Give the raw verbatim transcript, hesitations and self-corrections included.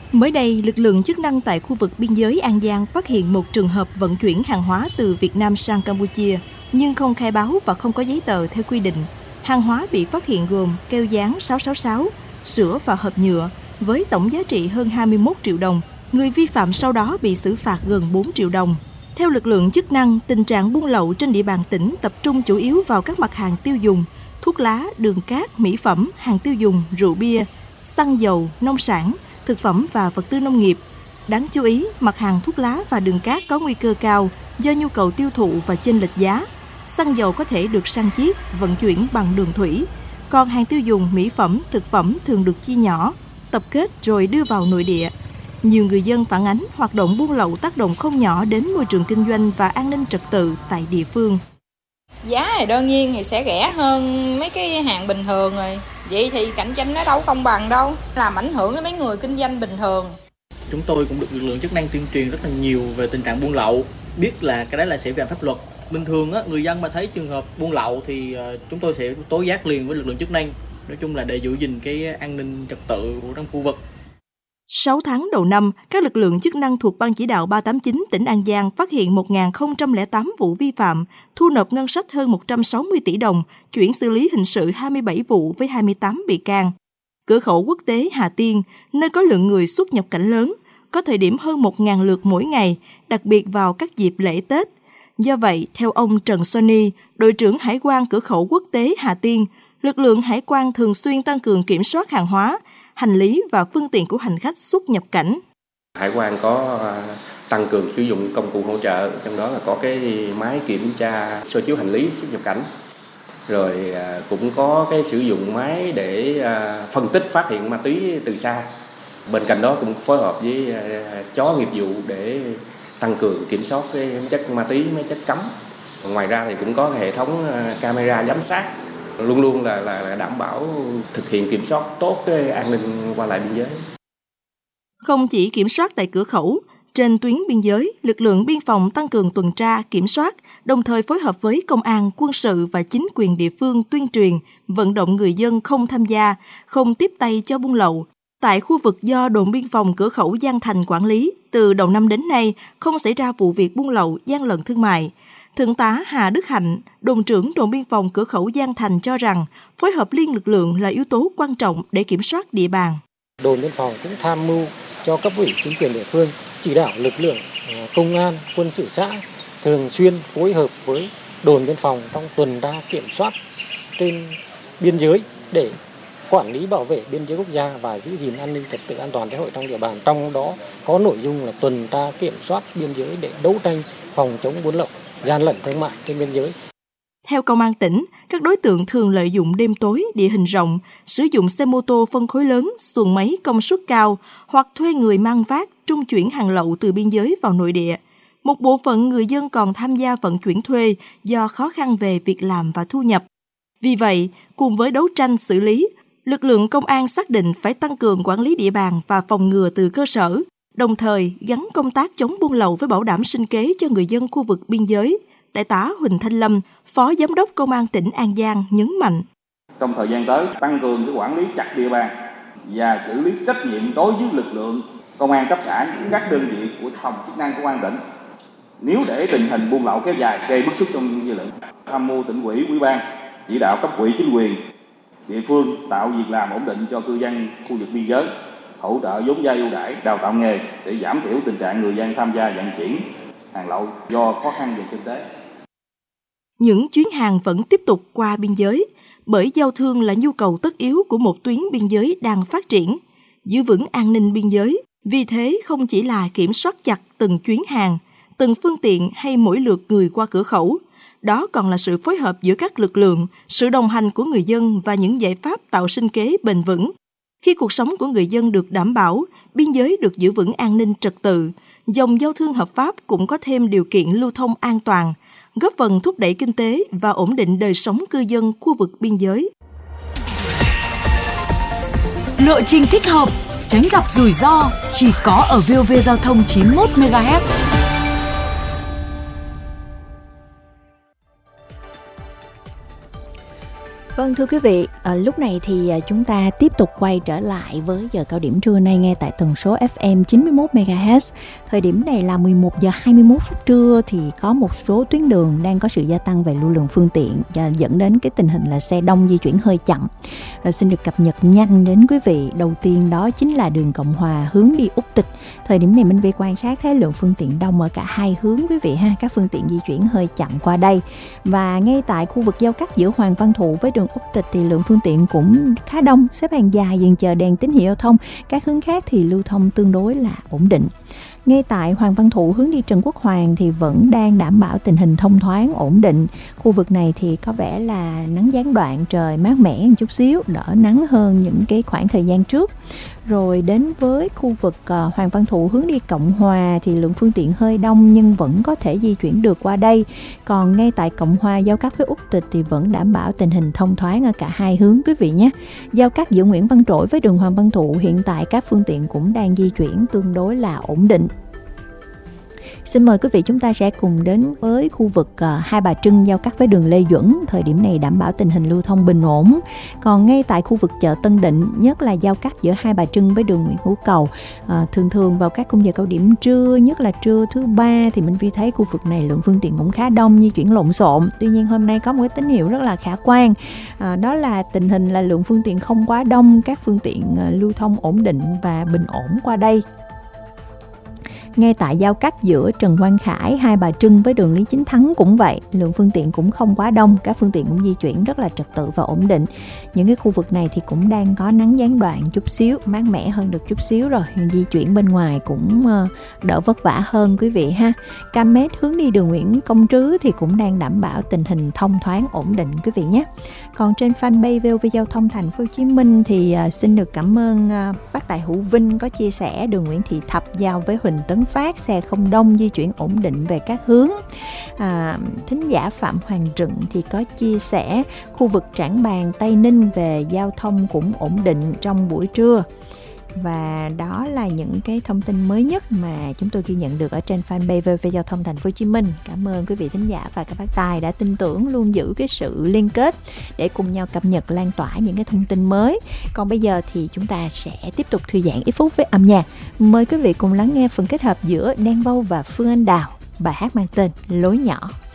Mới đây, lực lượng chức năng tại khu vực biên giới An Giang phát hiện một trường hợp vận chuyển hàng hóa từ Việt Nam sang Campuchia, nhưng không khai báo và không có giấy tờ theo quy định. Hàng hóa bị phát hiện gồm keo dán sáu sáu sáu, sữa và hộp nhựa, với tổng giá trị hơn hai mươi mốt triệu đồng. Người vi phạm sau đó bị xử phạt gần bốn triệu đồng. Theo lực lượng chức năng, tình trạng buôn lậu trên địa bàn tỉnh tập trung chủ yếu vào các mặt hàng tiêu dùng, thuốc lá, đường cát, mỹ phẩm, hàng tiêu dùng, rượu bia, xăng dầu, nông sản, thực phẩm và vật tư nông nghiệp. Đáng chú ý, mặt hàng thuốc lá và đường cát có nguy cơ cao do nhu cầu tiêu thụ và chênh lệch giá. Xăng dầu có thể được săn chiết, vận chuyển bằng đường thủy. Còn hàng tiêu dùng, mỹ phẩm, thực phẩm thường được chia nhỏ, tập kết rồi đưa vào nội địa. Nhiều người dân phản ánh hoạt động buôn lậu tác động không nhỏ đến môi trường kinh doanh và an ninh trật tự tại địa phương. Giá thì đương nhiên thì sẽ rẻ hơn mấy cái hàng bình thường rồi. Vậy thì cạnh tranh nó đâu công bằng đâu, làm ảnh hưởng đến mấy người kinh doanh bình thường. Chúng tôi cũng được lực lượng chức năng tuyên truyền rất là nhiều về tình trạng buôn lậu, biết là cái đấy là sẽ vi phạm pháp luật. Bình thường á, người dân mà thấy trường hợp buôn lậu thì chúng tôi sẽ tố giác liền với lực lượng chức năng. Nói chung là để giữ gìn cái an ninh trật tự của trong khu vực. sáu tháng đầu năm, các lực lượng chức năng thuộc Ban chỉ đạo ba tám chín tỉnh An Giang phát hiện một nghìn không trăm lẻ tám vụ vi phạm, thu nộp ngân sách hơn một trăm sáu mươi tỷ đồng, chuyển xử lý hình sự hai mươi bảy vụ với hai mươi tám bị can. Cửa khẩu quốc tế Hà Tiên, nơi có lượng người xuất nhập cảnh lớn, có thời điểm hơn một nghìn lượt mỗi ngày, đặc biệt vào các dịp lễ Tết. Do vậy, theo ông Trần Sony, đội trưởng Hải quan Cửa khẩu quốc tế Hà Tiên, lực lượng hải quan thường xuyên tăng cường kiểm soát hàng hóa, hành lý và phương tiện của hành khách xuất nhập cảnh. Hải quan có tăng cường sử dụng công cụ hỗ trợ, trong đó là có cái máy kiểm tra soi chiếu hành lý xuất nhập cảnh. Rồi cũng có cái sử dụng máy để phân tích phát hiện ma túy từ xa. Bên cạnh đó cũng phối hợp với chó nghiệp vụ để tăng cường kiểm soát cái chất ma túy, mấy chất cấm. Ngoài ra thì cũng có hệ thống camera giám sát, luôn luôn là, là đảm bảo thực hiện kiểm soát tốt cái an ninh qua lại biên giới. Không chỉ kiểm soát tại cửa khẩu, trên tuyến biên giới, lực lượng biên phòng tăng cường tuần tra, kiểm soát, đồng thời phối hợp với công an, quân sự và chính quyền địa phương tuyên truyền, vận động người dân không tham gia, không tiếp tay cho buôn lậu. Tại khu vực do đồn biên phòng cửa khẩu Giang Thành quản lý, từ đầu năm đến nay không xảy ra vụ việc buôn lậu, gian lận thương mại. Thượng tá Hà Đức Hạnh, đồn trưởng đồn biên phòng cửa khẩu Giang Thành cho rằng phối hợp liên lực lượng là yếu tố quan trọng để kiểm soát địa bàn. Đồn biên phòng cũng tham mưu cho cấp ủy chính quyền địa phương chỉ đạo lực lượng công an, quân sự xã thường xuyên phối hợp với đồn biên phòng trong tuần tra kiểm soát trên biên giới để quản lý bảo vệ biên giới quốc gia và giữ gìn an ninh trật tự an toàn xã hội trong địa bàn. Trong đó có nội dung là tuần tra kiểm soát biên giới để đấu tranh phòng chống buôn lậu, gian lận thương mại trên biên giới. Theo Công an tỉnh, các đối tượng thường lợi dụng đêm tối, địa hình rộng, sử dụng xe mô tô phân khối lớn, xuồng máy công suất cao hoặc thuê người mang vác trung chuyển hàng lậu từ biên giới vào nội địa. Một bộ phận người dân còn tham gia vận chuyển thuê do khó khăn về việc làm và thu nhập. Vì vậy, cùng với đấu tranh xử lý, lực lượng công an xác định phải tăng cường quản lý địa bàn và phòng ngừa từ cơ sở, đồng thời gắn công tác chống buôn lậu với bảo đảm sinh kế cho người dân khu vực biên giới. Đại tá Huỳnh Thanh Lâm, Phó Giám đốc Công an tỉnh An Giang nhấn mạnh. Trong thời gian tới, tăng cường cái quản lý chặt địa bàn và xử lý trách nhiệm đối với lực lượng công an cấp xã, các đơn vị của phòng chức năng công an tỉnh. Nếu để tình hình buôn lậu kéo dài gây bức xúc trong dư luận, tham mưu tỉnh ủy, ủy ban chỉ đạo cấp ủy chính quyền địa phương tạo việc làm ổn định cho cư dân khu vực biên giới, hỗ trợ vốn vay ưu đãi, đào tạo nghề để giảm thiểu tình trạng người dân tham gia vận chuyển hàng lậu do khó khăn về kinh tế. Những chuyến hàng vẫn tiếp tục qua biên giới, bởi giao thương là nhu cầu tất yếu của một tuyến biên giới đang phát triển, giữ vững an ninh biên giới. Vì thế không chỉ là kiểm soát chặt từng chuyến hàng, từng phương tiện hay mỗi lượt người qua cửa khẩu, đó còn là sự phối hợp giữa các lực lượng, sự đồng hành của người dân và những giải pháp tạo sinh kế bền vững. Khi cuộc sống của người dân được đảm bảo, biên giới được giữ vững an ninh trật tự, dòng giao thương hợp pháp cũng có thêm điều kiện lưu thông an toàn, góp phần thúc đẩy kinh tế và ổn định đời sống cư dân khu vực biên giới. Lộ trình thích hợp, tránh gặp rủi ro chỉ có ở vê o vê Giao thông chín mươi mốt mê ga héc. Vâng, thưa quý vị, à, lúc này thì chúng ta tiếp tục quay trở lại với giờ cao điểm trưa nay nghe tại tần số ép em chín mươi mốt mê ga héc. Thời điểm này là mười một giờ hai mươi mốt phút trưa thì có một số tuyến đường đang có sự gia tăng về lưu lượng phương tiện và dẫn đến cái tình hình là xe đông di chuyển hơi chậm. À, xin được cập nhật nhanh đến quý vị. Đầu tiên đó chính là đường Cộng Hòa hướng đi Úc Tịch. Thời điểm này Minh Vi quan sát thấy lượng phương tiện đông ở cả hai hướng quý vị ha. Các phương tiện di chuyển hơi chậm qua đây. Và ngay tại khu vực giao cắt giữa Hoàng Văn Thụ với đường Úc Tịch thì lượng phương tiện cũng khá đông, xếp hàng dài dừng chờ đèn tín hiệu giao thông. Các hướng khác thì lưu thông tương đối là ổn định. Ngay tại Hoàng Văn Thụ hướng đi Trần Quốc Hoàng thì vẫn đang đảm bảo tình hình thông thoáng ổn định. Khu vực này thì có vẻ là nắng gián đoạn, trời mát mẻ một chút xíu, đỡ nắng hơn những cái khoảng thời gian trước. Rồi đến với khu vực uh, Hoàng Văn Thụ hướng đi Cộng Hòa thì lượng phương tiện hơi đông nhưng vẫn có thể di chuyển được qua đây. Còn ngay tại Cộng Hòa giao cắt với Úc Tịch thì vẫn đảm bảo tình hình thông thoáng ở cả hai hướng quý vị nhé. Giao cắt giữa Nguyễn Văn Trỗi với đường Hoàng Văn Thụ hiện tại các phương tiện cũng đang di chuyển tương đối là ổn định. Xin mời quý vị chúng ta sẽ cùng đến với khu vực uh, Hai Bà Trưng giao cắt với đường Lê Duẩn. Thời điểm này đảm bảo tình hình lưu thông bình ổn. Còn ngay tại khu vực chợ Tân Định, nhất là giao cắt giữa Hai Bà Trưng với đường Nguyễn Hữu Cầu, uh, thường thường vào các khung giờ cao điểm trưa, nhất là trưa thứ ba thì mình vi thấy khu vực này lượng phương tiện cũng khá đông, di chuyển lộn xộn. Tuy nhiên hôm nay có một cái tín hiệu rất là khả quan, uh, đó là tình hình là lượng phương tiện không quá đông, các phương tiện uh, lưu thông ổn định và bình ổn qua đây. Ngay tại giao cắt giữa Trần Quang Khải, Hai Bà Trưng với đường Lý Chính Thắng cũng vậy, lượng phương tiện cũng không quá đông, các phương tiện cũng di chuyển rất là trật tự và ổn định. Những cái khu vực này thì cũng đang có nắng gián đoạn chút xíu, mát mẻ hơn được chút xíu rồi, di chuyển bên ngoài cũng đỡ vất vả hơn quý vị ha. Cam Mét hướng đi đường Nguyễn Công Trứ thì cũng đang đảm bảo tình hình thông thoáng ổn định quý vị nhé. Còn trên fanpage vê o vê Giao thông Thành phố Hồ Chí Minh thì xin được cảm ơn bác Tài Hữu Vinh có chia sẻ đường Nguyễn Thị Thập giao với Huỳnh Tấn Phát, xe không đông, di chuyển ổn định về các hướng. À, thính giả Phạm Hoàng Trựng thì có chia sẻ khu vực Trảng Bàng, Tây Ninh về giao thông cũng ổn định trong buổi trưa. Và đó là những cái thông tin mới nhất mà chúng tôi ghi nhận được ở trên fanpage vê o vê Giao thông Thành phố Hồ Chí Minh. Cảm ơn quý vị thính giả và các bác tài đã tin tưởng luôn giữ cái sự liên kết để cùng nhau cập nhật, lan tỏa những cái thông tin mới. Còn bây giờ thì chúng ta sẽ tiếp tục thư giãn ít phút với âm nhạc. Mời quý vị cùng lắng nghe phần kết hợp giữa Đen Vâu và Phương Anh Đào, bài hát mang tên Lối Nhỏ.